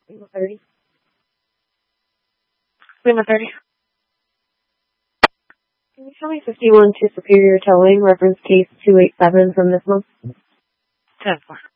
30. Lima 30. Can you show me 51 to Superior Towing, reference case 287 from this month? 10-4.